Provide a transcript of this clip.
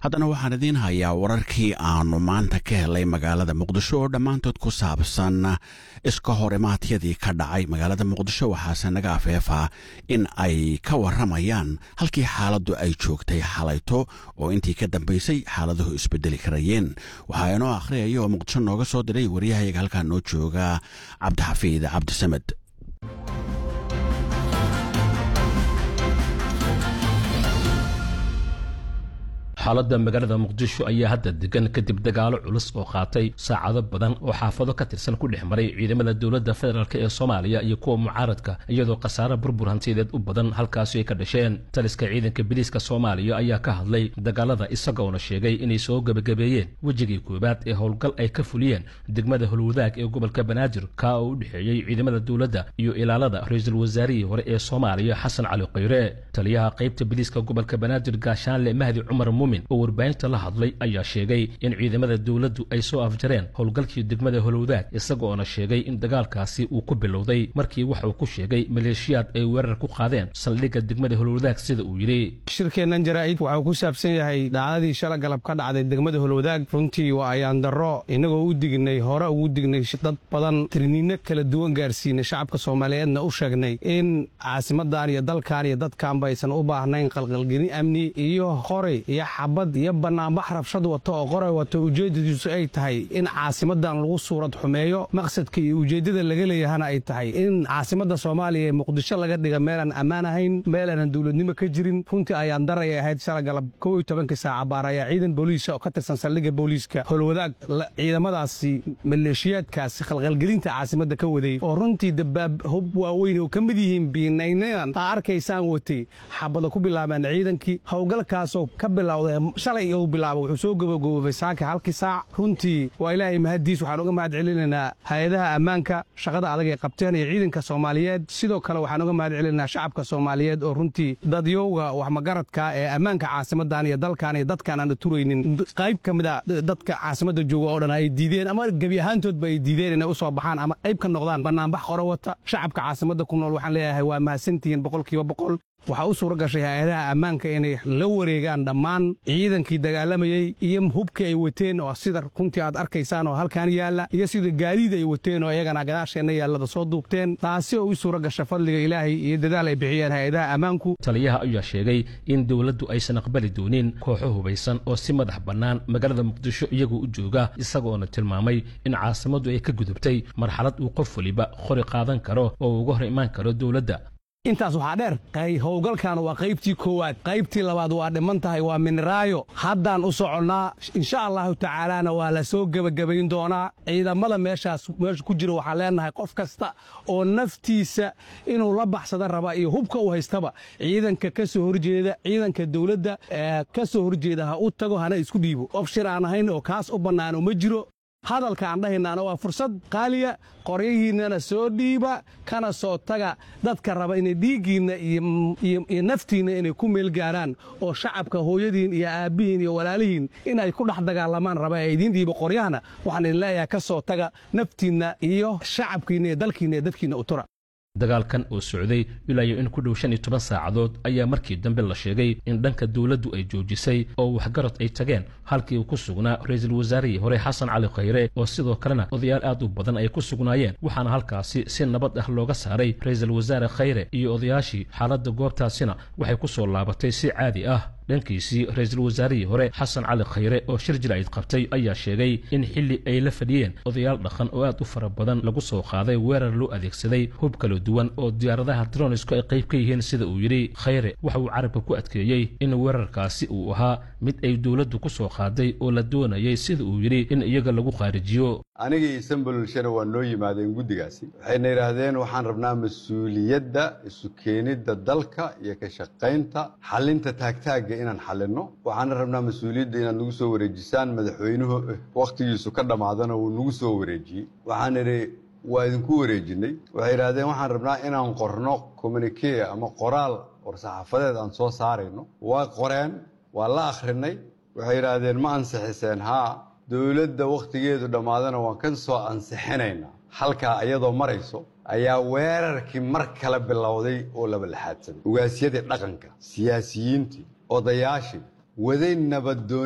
haddana waxaan idiin hayaa wararkii aanu maanta ka helay magaalada muqdisho oo dhammaantood ku saabsan iska horimaadyadii ka dhacay magaalada muqdisho waxaase naga afeefaa in ay ka warramayaan halkii xaaladdu ay joogtay xalayto oo intii ka dambaysay xaaladuhu isbedeli karayeen waxaa inoo akhriyaya oo muqdisho nooga soo diray wariyahayaga halkaa noo jooga cabdixafiid cabdisamed. xaaladda magaalada muqdisho ayaa hadda degan kadib dagaalo culus oo qaatay saacado badan oo xaafado ka tirsan ku dhex maray ciidamada dowladda federaalk ee Soomaaliya iyo kuwa mucaaradka iyadoo khasaare burbur hantiyeed u badan halkaasi ay ka dhasheen. taliska ciidanka biliiska Soomaaliya ayaa ka hadlay dagaalada isagoona sheegay inay soo gabagabeeyeen wajigii koobaad ee howlgal ay ka fuliyeen degmada Hulwadaag ee gobolka Banaadir ka oo u dhaxeeyay ciidamada dowladda iyo ilaalada ra'iisul wasaarihii hore ee Soomaaliya Xasan Cali Khayre. taliyaha qaybta biliiska gobolka Banaadir Gaashaanle Mahdi Cumar oo warbaahinta la hadlay ayaa sheegay in ciidamada dawladdu ay soo afjareen howlgalkii degmada Hulwadaag isagoona sheegay in dagaalkaasi uu ku bilowday markii waxa uu ku sheegay maleeshiyaad ay weerar ku qaadeen saldhigga degmada Hulwadaag sida uu yiri. shirkeenan jaraa'id waxa uu ku saabsan yahay dhacdadii shalay galab ka dhacday degmada Hulwadaag. runtii waa ayaan darro inagoo u dignay hore ugu dignay dad badan tirniino kala duwan gaarsiinay shacabka Soomaaliyeedna u sheegnay in caasimadan iyo dalkan iyo dadkan baysan u baahnayn qalqalgelin amni iyo qoray iyo xabad iyo banaanbax rabshad wato oo qoray wato ujeedadiisu ay tahay in caasimadan lagu suurad xumeeyo maqsadka iyo ujeedada laga leeyahana ay tahay in caasimada Soomaaliya ee Muqdisho laga dhigo meel aan ammaan ahayn meel aan dawladnimo ka jirin. runtii ayaan daray ahayd shalay galab 12 saac baaraya ciidan booliis oo ka tirsan saldhigga booliiska Hulwadaag ciidamadaasi maleeshiyaadkaasi qalqalgelinta caasimada ka waday oo runtii dabaab hub waaweyn oo kamid yihiin biinaynan arkaysaan watay xabada ku bilaabaan ciidankii howlgalkaas oo ka bilowday shalay uu bilaabo wuxuu soo gabagaboobay saaka halkii saac. runtii waa ilaahay mahadiis waxaan uga mahad celinaynaa hay'adaha ammaanka shaqada adag ee qabteen iyo ciidanka Soomaaliyeed. sidoo kale waxaan uga mahad celinaynaa shacabka Soomaaliyeed oo runtii dadyowga wax magaradka ee ammaanka caasimadan iyo dalkan iyo dadkan aan turaynin qayb kamid ah dadka caasimada jooga oo dhan ay diideen ama gabi ahaantoodba ay diideen inay u soo baxaan ama qayb ka noqdaan banaanbax qoro wata. shacabka caasimada ku nool waxaan leeyahay waa mahadsantihiin 100%. waxaa u suura gashay hay'adaha ammaanka inay la wareegaan dhammaan ciidankii dagaalamayay iyo hubkii ay wateen oo sida runtii aad arkaysaan oo halkaan yaala iyo sida gaadiid ay wateen oo iyagana gadaasheena yaalada soo duubteen. taasi oo u suura gashay fadliga Ilaahay iyo dadaal ay bixiyeen hay'adaha ammaanku. taliyaha ayaa sheegay in dawladdu aysan aqbali doonin kooxo hubaysan oo si madax bannaan magaalada Muqdisho iyagu u jooga isagoona tilmaamay in caasimadu ay ka gudubtay marxalad uu qof waliba qori qaadan karo oo uga hor imaan karo dawladda. intaas waxaa dheer howlgalkan waa qaybtii koowaad qaybtii labaad waa dhiman tahay waa miniraayo haddaan u soconnaa insha Allahu tacaalaana waa la soo gabagabayn doonaa. ciidamada meesha ku jira waxaan leenahay qof kasta oo naftiisa inuu la baxsada raba iyo hubka uu haystaba ciidanka ka soo horjeeda ciidanka dawladda ka soo horjeeda ha u tago hana isku dhiibo. option aan ahayn oo kaas u bannaan ma jiro. hadalka aan dhahaynaana waa fursad qaaliya qoryihiinana soo dhiiba kana soo taga dadka raba inay dhiigiina iyo naftiina inay ku meel gaaraan oo shacabka hooyadiin iyo aabihiin iyo walaalihiin inay ku dhex dagaalamaan raba ee idin dhiiba qoryahana waxaan idin leeyahay ka soo taga naftiina iyo shacabkiina iyo dalkiina iyo dadkiina u tura. dagaalkan oo socday ilaa in ku dhow 15 saacadood ayaa markii dambe la sheegay in dhanka dawladdu ay joojisay oo waxgarad ay tageen halkii uu ku sugnaa ra'iisul wasaarihii hore Xasan Cali Khayre oo sidoo kalena odayaal aad u badan ay ku sugnaayeen waxaana halkaasi si nabad ah looga saaray ra'iisul wasaare Khayre iyo odayaashii. xaaladda goobtaasina waxay ku soo laabatay si caadi ah. dhankiisii ra'iisul wasaarihii hore Xasan Cali Khayre oo shir jilaaid qabtay ayaa sheegay in xilli ay la fadhiyeen odayaal dhaqan oo aad u fara badan lagu soo qaaday weerar loo adeegsaday hub kala duwan oo diyaaradaha dronesku ay qayb ka yihiin sida uu yiri. Khayre waxa uu carabka ku adkeeyay in weerarkaasi uu ahaa mid ay dawladdu ku soo qaaday oo la doonayay sida uu yiri in iyaga lagu qaarijiyo. aniga Istanbul shana waa noo yimaadeen guddigaasi waxayna yiraahdeen waxaan rabnaa mas'uuliyadda isu keenidda dalka iyo ka shaqaynta xalinta taagtaaga inaan xalino. waxaan rabnaa mas'uuliyadda inaad nagu soo wareejisaan madaxweynuhu waqtigiisu ka dhamaadana uu nagu soo wareejiyay. waxaan iri waa idinku wareejinay. waxay yiraahdeen waxaan rabnaa inaan qorno communique ama qoraal war-saxaafadeed aan soo saarayno. waa qoreen waa la akhrinay. waxay yiraahdeen ma ansixiseen haa dawladda waqtigeedu dhamaadana waan kan soo ansixinaynaa. halkaa iyadoo marayso ayaa weerarkii mar kale bilowday oo laba laxaadsan. ugaasyadii dhaqanka siyaasiyiintii odayaashii waday nabad